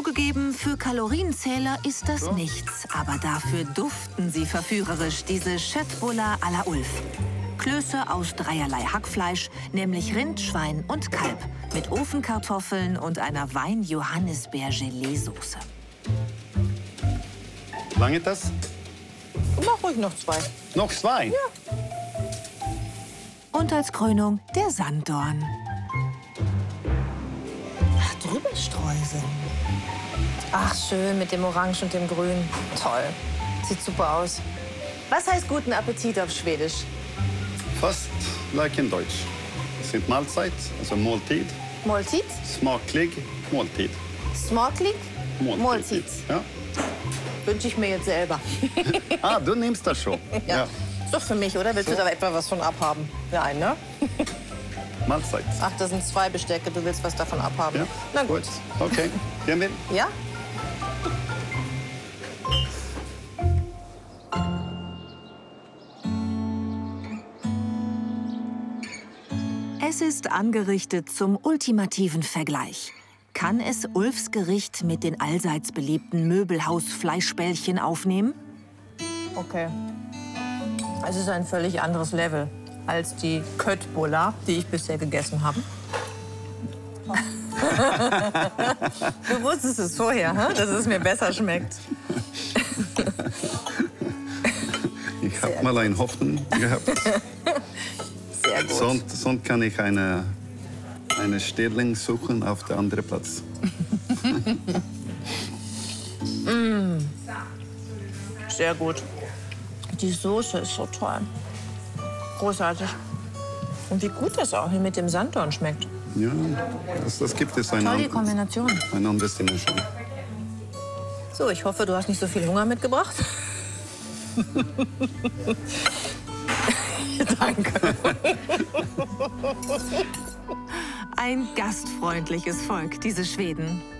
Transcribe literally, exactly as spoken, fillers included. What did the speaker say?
Zugegeben, für Kalorienzähler ist das nichts. Aber dafür duften sie verführerisch, diese Köttbullar à la Ulf. Klöße aus dreierlei Hackfleisch, nämlich Rind, Schwein und Kalb. Mit Ofenkartoffeln und einer Wein-Johannisbeer-Gelee-Soße. Lange das? Mach ruhig noch zwei. Noch zwei? Ja. Und als Krönung der Sanddorn. Ach, drüber streuseln. Ach, schön mit dem Orange und dem Grün. Toll. Sieht super aus. Was heißt guten Appetit auf Schwedisch? Fast like in Deutsch. Es sind Mahlzeit, also Måltid. Måltid? Smaklig Måltid. Smaklig? Måltid. Måltid. Ja. Wünsche ich mir jetzt selber. Ah, du nimmst das schon. Ja. Ja. Ist doch für mich, oder? Willst So. du da etwa was von abhaben? Nein, ne? Mahlzeit. Ach, das sind zwei Bestecke. Du willst was davon abhaben. Ja. Na gut. Okay, gehen wir. Ja? Es ist angerichtet zum ultimativen Vergleich. Kann es Ulfs Gericht mit den allseits beliebten Möbelhaus-Fleischbällchen aufnehmen? Okay. Es ist ein völlig anderes Level als die Köttbullar, die ich bisher gegessen habe. Du wusstest es vorher, hm? Dass es mir besser schmeckt. Ich habe mal eine Hoffnung gehabt. Sehr gut. Sonst, sonst kann ich eine, eine Stellung suchen auf der anderen Platz. Mm. Sehr gut. Die Soße ist so toll. Großartig. Und wie gut das auch hier mit dem Sanddorn schmeckt. Ja, das, das gibt es eine, Toll, die Kombination. eine andere Destination. So, ich hoffe, du hast nicht so viel Hunger mitgebracht. Danke. Ein gastfreundliches Volk, diese Schweden.